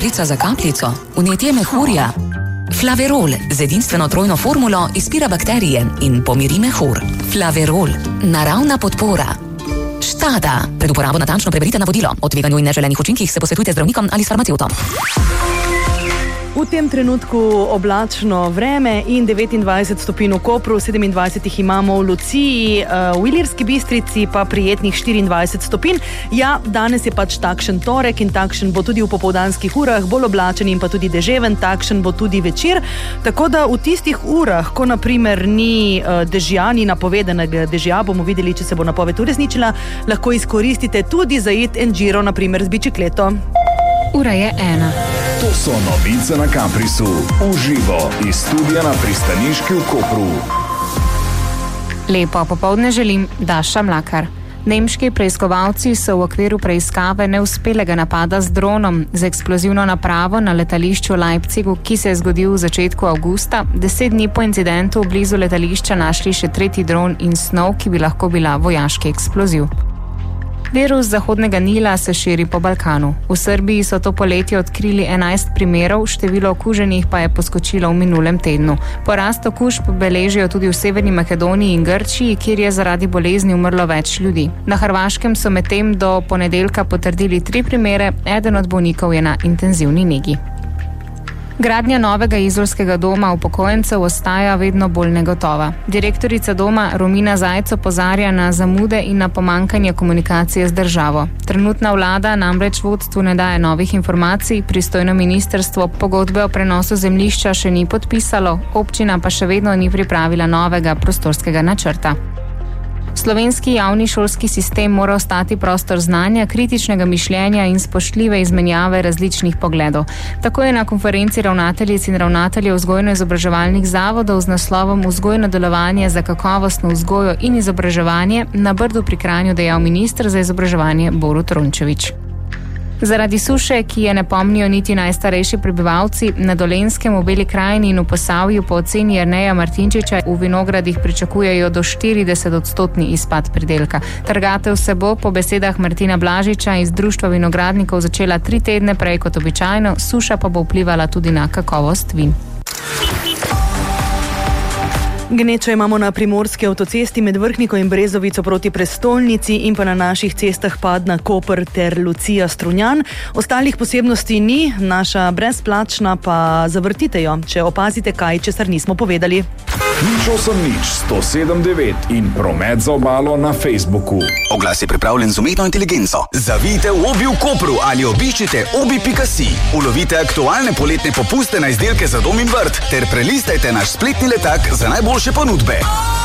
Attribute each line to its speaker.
Speaker 1: kapljica za kapljico, vnetje mehurja. Flaverol z edinstveno trojno formulo izpira bakterije in pomiri mehur. Flaverol, naravna podpora. Štada. Pred uporabo natančno preberite navodilo. O tveganju in neželenih učinkih se posvetujte z zdravnikom ali s farmacevtom.
Speaker 2: V tem trenutku oblačno vreme in 29 stopinj v Kopru, 27 jih imamo v Luciji, v Ilirski Bistrici pa prijetnih 24 stopinj. Ja, danes je pač takšen torek in takšen bo tudi v popoldanskih urah, bolj oblačen in pa tudi deževen, takšen bo tudi večer. Tako da v tistih urah, ko naprimer ni dežja, ni napovedanega dežja, bomo videli, če se bo napoved uresničila, lahko izkoristite tudi za iti en giro, naprimer z bicikleto.
Speaker 3: Ura je 1.
Speaker 4: To so novice na Kamprisu. Uživo iz studia na Pristaniški v Kopru.
Speaker 3: Lepo popoldne želim, Daša Mlakar. Nemški preiskovalci so v okviru preiskave neuspelega napada z dronom z eksplozivno napravo na letališču v Leipzigu, ki se je zgodil v začetku avgusta, 10 dni po incidentu blizu letališča našli še tretji dron in snov, ki bi lahko bila vojaški eksploziv. Virus Zahodnega Nila se širi po Balkanu. V Srbiji so to poletje odkrili 11 primerov, število okuženih pa je poskočilo v minulem tednu. Porast okužb beležijo tudi v Severni Makedoniji in Grčiji, kjer je zaradi bolezni umrlo več ljudi. Na Hrvaškem so medtem do ponedeljka potrdili 3 primere, eden od bolnikov je na intenzivni negi. Gradnja novega izolskega doma upokojencev ostaja vedno bolj negotova. Direktorica doma Romina Zajc opozarja na zamude in na pomanjkanje komunikacije z državo. Trenutna vlada namreč vodstvu ne daje novih informacij, pristojno ministrstvo pogodbe o prenosu zemljišča še ni podpisalo, občina pa še vedno ni pripravila novega prostorskega načrta. Slovenski javni šolski sistem mora ostati prostor znanja, kritičnega mišljenja in spoštljive izmenjave različnih pogledov. Tako je na konferenci ravnateljic in ravnateljev vzgojno-izobraževalnih zavodov z naslovom Vzgojno delovanje za kakovostno vzgojo in izobraževanje na Brdu pri Kranju dejal minister za izobraževanje Borut Rončević. Zaradi suše, ki je ne pomnijo niti najstarejši prebivalci, na Dolenjskem, v Beli krajini in v Posavju po oceni Jerneja Martinčiča v vinogradih pričakujejo do 40% izpad pridelka. Trgatev se bo po besedah Martina Blažiča iz Društva vinogradnikov začela 3 tedne prej kot običajno, suša pa bo vplivala tudi na kakovost vin.
Speaker 2: Gnečo imamo na primorski avtocesti med Vrhniko in Brezovico proti prestolnici in pa na naših cestah Padna, Koper ter Lucija Strunjan. Ostalih posebnosti ni, naša brezplačna pa zavrtite jo, če opazite kaj, česar nismo povedali.
Speaker 4: Nič 107.9 in promet za obalo na Facebooku.
Speaker 5: Oglas je pripravljen z umetno inteligenco. Zavijte v Obi v Kopru ali obiščite obi.si. Ulovite aktualne poletne popuste na izdelke za dom in vrt ter prelistajte naš spletni letak za najboljše ponudbe.